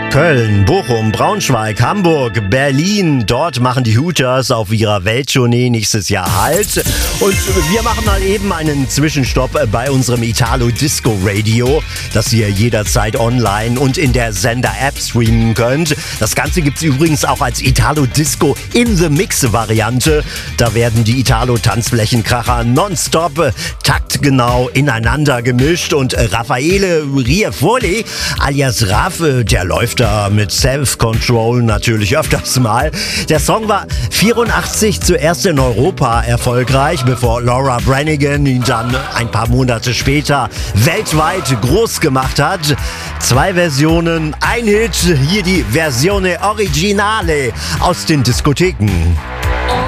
Köln, Bochum, Braunschweig, Hamburg, Berlin. Dort machen die Hooters auf ihrer Welttournee nächstes Jahr Halt. Und wir machen mal eben einen Zwischenstopp bei unserem Italo Disco Radio, das ihr jederzeit online und in der Sender-App streamen könnt. Das Ganze gibt's übrigens auch als Italo Disco in the Mix-Variante. Da werden die Italo-Tanzflächenkracher nonstop taktgenau ineinander gemischt. Und Raffaele Riefoli alias Raff, der läuft da mit Self-Control natürlich öfters mal. Der Song war 84 zuerst in Europa erfolgreich, bevor Laura Branigan ihn dann ein paar Monate später weltweit groß gemacht hat. 2 Versionen, ein Hit, hier die Versione Originale aus den Diskotheken.